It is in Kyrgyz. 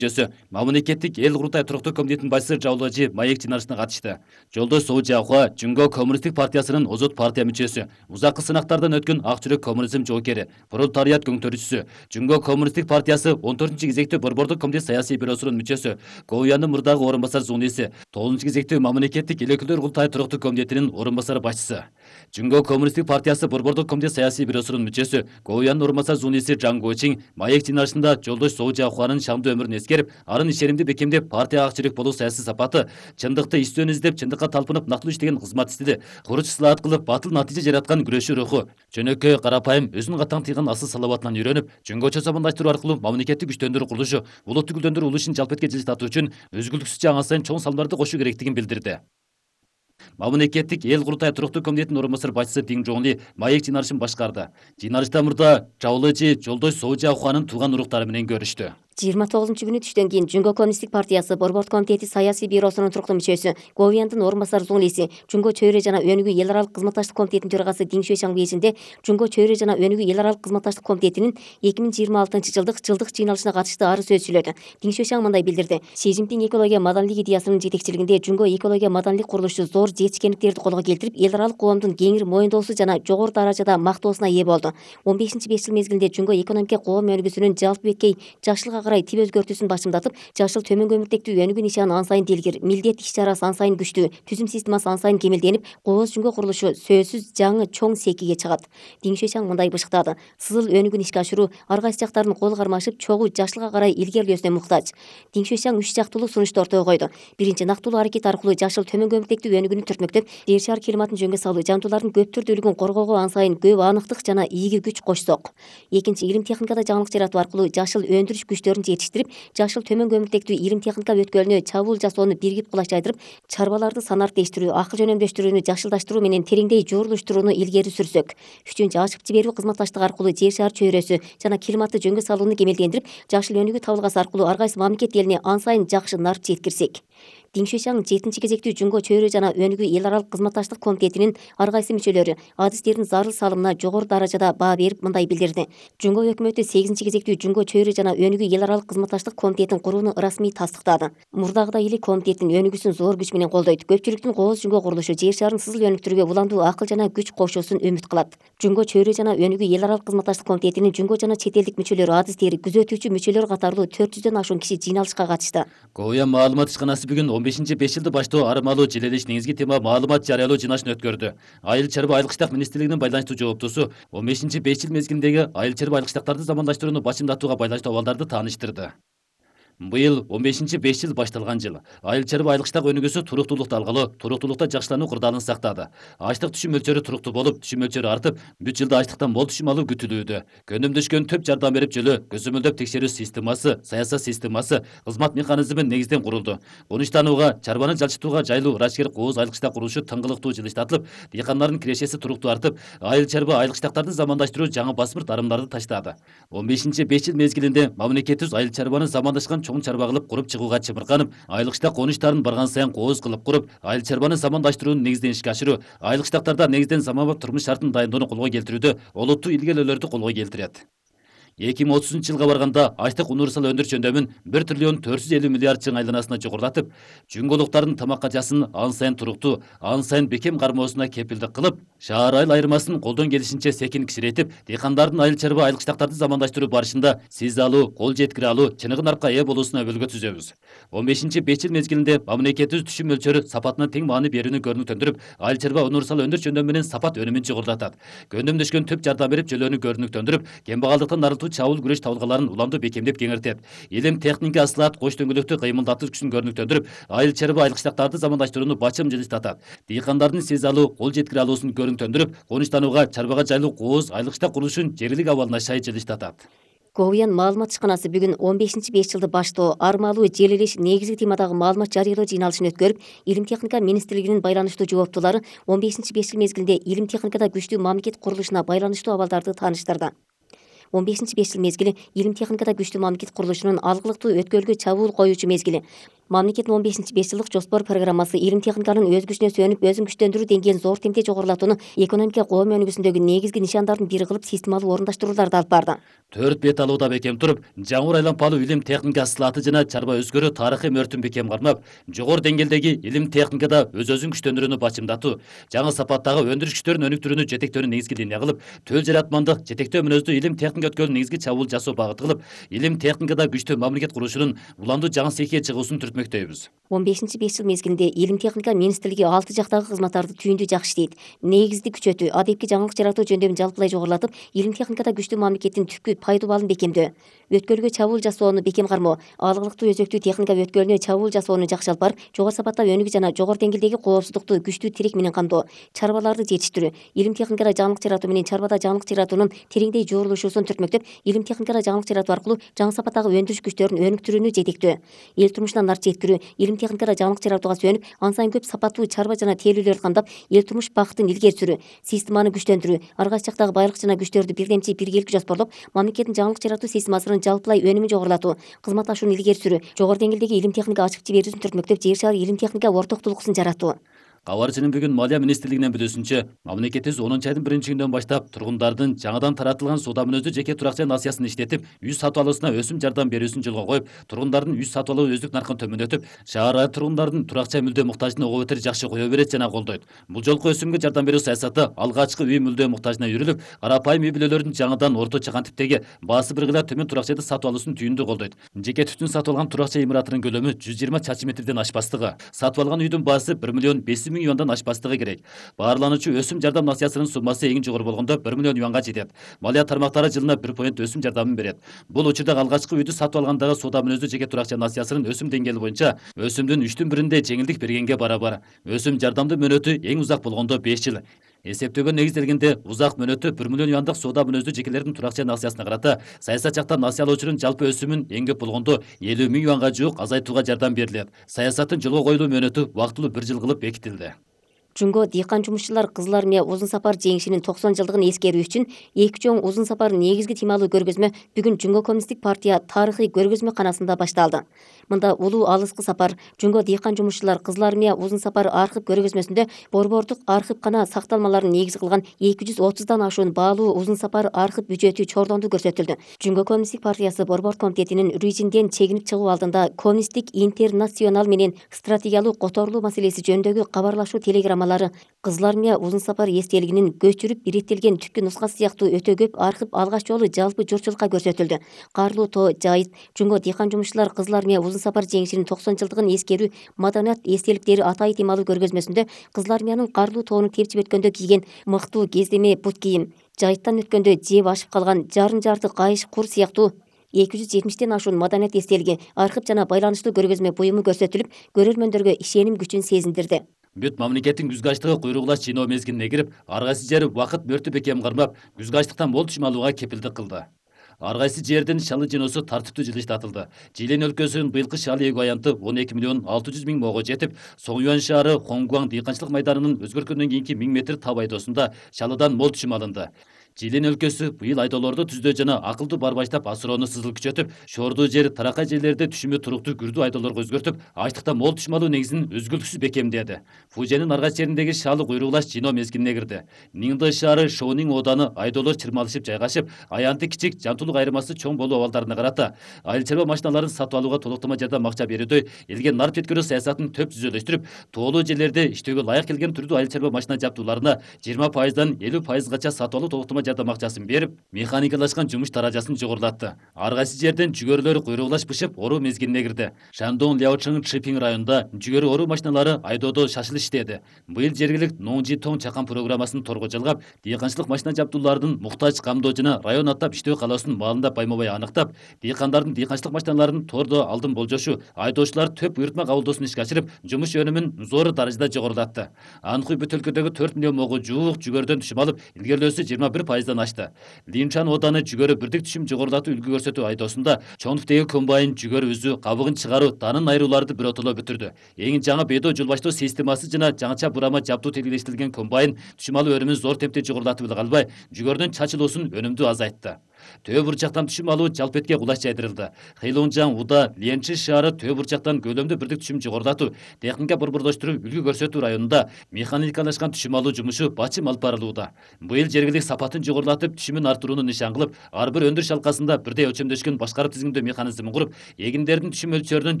Мамлекеттик эл курултай туруктуу комитетинин башчысы Жаулажы маек жыйналышына катышты. Жолдош Соужахуа Жүнгө коммунисттик партиясынын озот партия мүчөсү, узаккы сынактардан өткөн ак жүрөк коммунизм жоокери, пролетариат көңтөрүүчүсү, Жүнгө коммунисттик партиясы 14-кезектүү борбордук комитет саясий бюросунун мүчөсү, Говуяндын мурдагы орун басар зуниси, 9-кезектүү мамлекеттик эл өкүлдөр курултай туруктуу комитетинин орун басар башчысы. Жүнгө коммунисттик партиясы борбордук комитет саясий бюросунун мүчөсү, Говуяндын орун басар зуниси Жан Гочин маек жыйналышында жолдош Соужахуанын шаңдуу өмүрүн эскерип, арын ишенимди бекемдеп, партия ак жүрөк болуу саясий сапаты, чындыкты иштөөнү издеп, чындыкка талпынып, нактылуу иштеген кызмат стили, куруч ислаат кылып, батыл натыйжа жараткан күрөшүү руху, жөнөкөй, карапайым, өзүнүн катаң тыйган асыл салабатынан үйрөнүп, жөнгөчө замандаштыруу аркылуу мамлекеттик күчтөндүрүү курулушу, улутту гүлдөндүрүү улушун жалпетке жылыштатуу үчүн өзгүлтүксүз жаңы сайын чоң салымдарды кошуу керектигин билдирди. Мамлекеттик эл курултай туруктуу комитетинин орун басар башчысы Дин Жоңли маек жыйналышын башкарды. Жыйналышта мурда Жаулажы жолдош Соужахуанын тууган уруктары менен көрүштү. 29-күнү түштөн кийин Жүнгө коммунисттик партиясы борбордук комитети саясий бюросунун туруктуу мүчөсү, Говуяндын орун басар зуниси, Жүнгө чөйрө жана өнүгүү эл аралык кызматташтык комитетинин төрагасы Диң Шуэшаң биесинде Жүнгө чөйрө жана өнүгүү эл аралык кызматташтык комитетинин 2026-жылдык жыйналышына катышты ары сөз сүйлөдү. Диң Шуэшаң мындай билдирди: Си Цзиньпин экология маданилик идеясынын жетекчилигинде Жүнгө экология маданилик курулушу зор жетишкендиктерди колго келтирип, эл аралык коомдун кеңир моюндоосу жана жогору даражада мактоосуна ээ болду. 15-5 жыл мезгилинде Жүнгө экономика коом өнүгүүсүнүн жалпы беткей жашылга карай тип өзгөртүүсүн башымдатып, жашыл төмөн көмүртектүү өнүгүү нишаны ан сайын делгир, милдет иш-чарасы ан сайын күчтүү, түзүм системасы ан сайын кемелденип, кооз Жүнгө курулушу сөзсүз жаңы чоң секиге чыгат. Диң Шуэшаң мындай бышыктады: Сызыл өнүгүүнү ишке ашыруу ар кайсы жактардын кол кармашып, чогуу жашылга карай илгерилөөсүнө муктаж. Диң Шуэшаң 3 жактылуу сунушту ортого койду. Биринчи, нактылуу аракет аркылуу жашыл төмөн көмүртектүү өнүгүүнү түртмөктөп, жер шаар климатын жөнгө салуу, жандуулардын көп түрдүүлүгүн коргоого ан сайын көп аныктык жана ийги күч кошсок. Экинчи, илим техникада жаңылык жаратуу аркылуу жашыл өндүрүш күчтөрүн жетиштирип, жашыл төмөн көмүртектүү илим техника өткөлүнө чабуул жасоону биригип кулач жайдырып, чарбаларды санариптештирүү, акыл жөнөмдөштүрүүнү жашылдаштыруу менен тереңдей жуурулуштурууну илгери сүрсөк. Үчүнчү, ачык жиберүү кызматташтыгы аркылуу жер шаар чөйрөсү жана климатты жөнгө салууну кемелдендирип, жашыл өнүгүү табылгасы аркылуу ар кайсы мамлекет элине ан сайын жакшы нар жеткирсек. Диң Шуэшаң 7-кезектүү Жүнгө чөйрө жана өнүгүү эл аралык кызматташтык комитетинин ар кайсы мүчөлөрү адистердин зарыл салымына жогору даражада баа берип мындай билдирди: Жүнгө өкмөтү 8-кезектүү Жүнгө чөйрө жана өнүгүү эл аралык кызматташтык комитетин курууну ырасмий тастыктады. Мурдагыдай эле комитеттин өнүгүүсүн зор күч менен колдойт. Көпчүлүктүн кооз Жүнгө курулушу жер шаарын сызыл өнүктүрүүгө уламдуу акыл жана күч кошуусун үмүт кылат. Жүнгө чөйрө жана өнүгүү эл аралык кызматташтык комитетинин Жүнгө жана чет элдик мүчөлөрү, адистери, күзөтүүчү мүчөлөр катарлуу 400дөн ашуун киши жыйналышка катышты. Говуян маалымат ишканасы бүгүн 15-5 жылды баштоо армалуу желелеш негизги тема маалымат жарыялоо жыйналышын өткөрдү. Айыл чарба айлык иштак министрлигинин байланыштуу жооптусу 15-5 жыл мезгилиндеги айыл чарба айлык иштактарды замандаштырууну башымдатууга байланыштуу абалдарды тааныштырды. Быйыл 15-5 жыл башталган жыл. Айыл чарба айлык иштак өнүгүүсү туруктуулукту алгалы, туруктуулукта жакшылануу кырдаалын сактады. Ачлык түшүм мөлчөрү туруктуу болуп, түшүм мөлчөрү артып, бүт жылда ачлыктан мол түшүм алуу күтүлүүдө. Көнөмдөшкөн төп жардам берип жөлө, көзөмөлдөп текшерүү системасы, саясат системасы, кызмат механизми негизден курулду. Конуштанууга, чарбаны жалчытууга жайлуу ырашкер кооз айлык иштак курулушу тыңгылыктуу жылыштатылып, дыйкандардын кирешеси туруктуу артып, айыл чарба айлык иштактарды замандаштыруу жаңы басмырт арымдарды таштады. 15-5 жыл мезгилинде мамлекетибиз айыл чарбаны замандашкан чоң чарба кылып куруп чыгууга чымырганып, айлык иштак конуштарын барган сайын кооз кылып куруп, айыл чарбаны замандаштырууну негизден ишке ашыруу, айлык иштактарда негизден заманбап турмуш шартын дайындоону колго келтирүүдө олуттуу илгерүүлөрдү колго келтирет. 2030-жылга барганда ачлык универсал өндүрүш өндөмүн 1 триллион 450 миллиард чың айланасына жогорулатып, жүнгөлуктардын тамакка жасын ан сайын туруктуу, ан сайын бекем кармоосуна кепилдик кылып, шаар айыл айырмасын колдон келишинче секин кичирейтип, дыйкандардын айыл чарба айлык иштактарды замандаштыруу барышында сиз алуу, кол жеткире алуу, чыныгы наркка ээ болуусуна өбөлгө түзөбүз. 15-5 жыл мезгилинде мамлекетибиз түшүм мөлчөрү сапатына тең маани берүүнү көрүнүктөндүрүп, айыл чарба универсал өндүрүш өндөмү менен сапат өнүмүн жогорулатат. Көндөмдөшкөн төп жардам берип жөлөөнү көрүнүктөндүрүп, кембагалдыктан арылтуу чабуул күрөш табылгаларын уламдуу бекемдеп кеңиртет. Илим техника аслаат кош дөңгөлөктү кыймылдатуу күчүн көрүнүктөндүрүп, айыл чарба айлык иштактарды замандаштырууну бачым жылыштатат. Дыйкандардын сез алуу, кол жеткире алуусун көрүнүктөндүрүп, конуштанууга, чарбага жайлуу кооз айлык иштак курулушун жерлик абалына шай жылыштатат. Говуян маалымат ишканасы бүгүн 15-5 жылды баштоо армалуу желелеш негизги темадагы маалымат жарыялоо жыйналышын өткөрүп, Илим техника министрлигинин байланыштуу жооптуулары 15-5 жыл мезгилинде илим техникада күчтүү мамлекет курулушуна байланыштуу абалдарды тааныштырды. 15-5 жыл мезгили илим техникада күчтүү мамлекет курулушунун алгылыктуу өткөлгө чабуул коюучу мезгили. Мамлекеттин 15-5 жылдык жоспор программасы илим техниканын өз күчүнө сүйөнүп, өзүн күчтөндүрүү деңгээлин зор темпде жогорулатууну экономика коом өнүгүүсүндөгү негизги нишандардын бири кылып системалуу орундаштырууларды алып барды. 4 бет алууда бекем туруп, жаңыр айланпалуу илим техника ысылаты жана чарба өзгөрүү тарыхый мөртүн бекем кармап, жогору деңгээлдеги илим техникада өзүн күчтөндүрүүнү бачымдатуу, жаңы сапаттагы өндүрүш күчтөрүн өнүктүрүүнү жетектөөнү негизги линия кылып, төл жаратмандык, жетектөө мүнөздүү илим техника өткөлүн негизги чабуул жасоо багыты кылып, илим техникада күчтүү мамлекет курушунун уламдуу жаңы сехие чыгуусун түртмөктөйбүз. 15-5 жыл мезгилинде илим техника министрлиги 6 жактагы кызматтарды түйүндүү жакшы иштейт. Негизди күчөтүү, адепки жаңылык жаратуу жөндөмүн жалпылай жогорулатып, илим техникада күчтүү мамлекеттин түпкү пайдубалын бекемдөө, өткөлгө чабуул жасоону бекем кармоо, алгылыктуу өзөктүү техника өткөлүнө чабуул жасоону жакшы алып барып, жогору сапаттагы өнүгүү жана жогору деңгээлдеги коопсуздукту күчтүү тирек менен камдоо, чарбаларды жетиштирүү, илим техникада жаңылык жаратуу менен чарбада жаңылык жаратуунун тереңдей жуурулушуусун түртмөктөп, илим техникада жаңылык жаратуу аркылуу жаңы сапаттагы өндүрүш күчтөрүн өнүктүрүүнү жетектөө, эл турмушуна нар жеткирүү, илим техникада жаңылык жаратууга сүйөнүп, ан сайын көп сапаттуу чарба жана тейлүүлөрдү камдап, эл турмуш бакытын илгери сүрүү, системаны күчтөндүрүү, ар кайсы жактагы байлык жана күчтөрдү бирдемчи биргеликти жоспорлоп, мамлекеттин жаңылык жаратуу системасынын жалпылай өнүмүн жогорулатуу, кызматташууну илгери сүрүү, жогору деңгээлдеги илим техника ачык жиберүүсүн түртмөктөп, жер шары илим техника ортоктулуксун жаратуу. Кабарчынын бүгүн Малия министрлигинен билүүсүнчө, мамлекетибиз 10 айдын 1-күнүнөн баштап тургундардын жаңадан таратылган соода мүнөздүү жеке туракчы насыясын иштетип, үй сатып алуусуна өсүм жардам берүүсүн жолго коюп, тургундардын үй сатып алуу өздүк наркын төмөндөтүп, шаар тургундардын туракча мүлдөө муктажын ого бетер жакшы кое берет жана колдойт. Бул жолку өсүмгө жардам берүү саясаты алгачкы үй мүлдөө муктажына үйрүлүп, карапайым үй бүлөлөрдүн жаңыдан орточо кантиптеги баасы бир гыла төмөн туракчайды сатып алуусун түйүндүү колдойт. Жеке түтүн сатып алган туракча имаратынын көлөмү 120 чарчы метрден ашпастыгы, сатып алган үйдүн баасы 1 миллион 500 миң юандан ашпастыгы керек. Баарлануучу өсүм жардам насыясынын суммасы эң жогору болгондо 1 миллион юанга жетет. Малия тармактары жылына 1 поинт өсүм жардамын берет. Бул учурда алгачкы үйдү сатып алгандагы соода мүнөздүү жеке туракча насыясынын өсүм деңгээли боюнча өсүмдүн 3/1 жеңилдик бергенге барабар. Өсүм жардамдын мөөнөтү эң узак болгондо 5 жыл. Эсептөөгө негизделгенде узак мөөнөтү 1 миллион юандык соода мүнөздүү жекелердин туракча насыясына карата саясат жактан насыя алуучунун жалпы өсүмүн эң көп болгондо 50 миң юанга жуук азайтууга жардам берилет. Саясаттын жолго коюлуу мөөнөтү убактылуу 1 жыл кылып бекитилди. Жунго дыйкан жумушчулар Кызыл Армия узун сапар жеңишинин 90 жылдыгын эскерүү үчүн эки чоң узун сапар негизги темалуу көргөзмө бүгүн Жунго коммунисттик партия тарыхый көргөзмө канасында башталды. Мында улуу алыскы сапар, Жунго дыйкан жумушчулар Кызыл Армия узун сапар архив көргөзмөсүндө борбордук архив кана сакталмаларын негиз кылган 230дан ашуун баалуу узун сапар архив бюджети чордонду көрсөтүлдү. Жунго коммунисттик партиясы борбордук комитетинин рүжинден чегинип чыгуу алдында коммунисттик интернационал менен стратегиялык которулуу маселеси жөнүндөгү кабарлашуу телеграммалары, Кызыл Армия узун сапар эстелигинин көчүрүп иреттелген түпкү нускасы сыяктуу өтө көп архив алгач жолу жалпы журтчулукка көрсөтүлдү. Карлуу тоо жайыт, Жунго дыйкан жумушчулар Кызыл Армия узун сапар жеңишинин 90 жылдыгын эскерүү маданият эстеликтери атай темалуу көргөзмөсүндө Кызыл Армиянын Карлуу тоону тепчип өткөндө кийген мыктуу кездеме бут кийим, жайыттан өткөндө жеп ашып калган жарым жарты кайыш кур сыяктуу 270ден ашуун маданият эстелиги, архив жана байланыштуу көргөзмө буюму көрсөтүлүп, көрөрмөндөргө ишеним күчүн сезиндирди. Бүт мамлекеттин күзгү ачтыгы куйругулаш жыйноо мезгилине кирип, ар кайсы жери убакыт мөртү бекем кармап, күзгү ачтыктан мол түшүм алууга кепилдик кылды. Ар кайсы жердин шалы жыйноосу тартиптүү жылыштатылды. Жилен өлкөсүнүн быйылкы шалы эгүү аянты 12 миллион 600 миң моого жетип, Соңюан шаары Хонгуан дыйканчылык майданынын өзгөрткөндөн кийинки 1000 метр тап айдоосунда шалыдан мол түшүм алынды. Жилен өлкөсү быйыл айдоолорду түздөө жана акылдуу барбаштап асыроону сызыл күчөтүп, шордуу жер, таракай жерлерде түшүмү туруктуу күрдүү айдоолорго өзгөртүп, ачтыкта мол түшүм алуу негизин өзгөлтүксүз бекемдеди. Фуженин ар кайсы жериндеги шалы куйругулаш жыйноо мезгилине кирди. Ниңды шаары, Шоунин ооданы айдоолор чырмалышып жайгашып, аянты кичик, жантулук айырмасы чоң болуу абалдарына карата айыл чарба машиналарын сатып алууга толуктама жардам акча берүүдө элге нар жеткирүү саясатын төп түзөлөштүрүп, тоолуу жерлерде иштөөгө ылайык келген түрдүү айыл чарба машина жабдууларына 20%дан 50%гача сатып алуу толуктама жардам акчасын берип, механикалашкан жумуш даражасын жогорулатты. Ар кайсы жерден жүгөрүлөр куйругулаш бышып, оруу мезгилине кирди. Шандон, Ляочың, Чипин районунда жүгөрү оруу машиналары айдоодо шашылыш иштеди. Быйыл жергилик Нонжи Тоң чакан программасын торго жалгап, дыйканчылык машина жабдууларынын муктаж камдоо жана район аттап иштөө калоосун маалында байма-бай аныктап, дыйкандардын дыйканчылык машиналарын тордо алдын болжошу, айдоочулар төп буйртма кабылдоосун ишке ашырып, жумуш өнүмүн зор даражада жогорулатты. Анхуй бүт өлкөдөгү 4 миллион могу жуук жүгөрүдөн түшүм алып, илгерилөөсү 21%дан ашты. Линчан ооданы жүгөрү бирдик түшүм жогорулатуу үлгү көрсөтүү айдоосунда чоңдуктеги комбайн жүгөрү үзүү, кабыгын чыгаруу, танын айырууларды биротоло бүтүрдү. Эң жаңы бедо жолбаштоо системасы жана жаңыча бурама жабдуу тегилештирилген комбайн түшүм алуу өнүмүн зор темпте жогорулатып эле калбай, жүгөрүнүн чачылуусун өнүмдүү азайтты. Төө бурчактан түшүм алуу жалпетке кулаш жайдырылды. Хыйлуунжан, Уда, Ленчи шаары төө бурчактан көлөмдүү бирлик түшүм жогорулатуу, техника борбордоштуруп үлгү көрсөтүү районунда механикалашкан түшүм алуу жумушу бачым алып барылууда. Быйыл жергилик сапатын жогорулатып, түшүмүн артырууну нишан кылып, ар бир өндүрүш алкасында бирдей өлчөмдөшкөн башкаруу тизимдөө механизмин куруп, эгиндердин түшүм өлчөөрүнүн